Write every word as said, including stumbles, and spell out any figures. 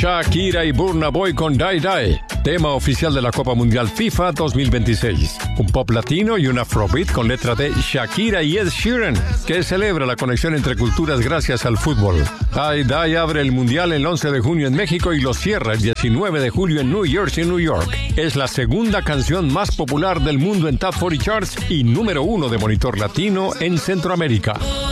Shakira y Burna Boy con Die Die, tema oficial de la Copa Mundial FIFA dos mil veintiséis. Un pop latino y un afrobeat con letra de Shakira y Ed Sheeran, que celebra la conexión entre culturas gracias al fútbol. Die Die abre el Mundial el once de junio en México y lo cierra el diecinueve de julio en New Jersey, New York. Es la segunda canción más popular del mundo en Top cuarenta Charts y número uno de Monitor Latino en Centroamérica.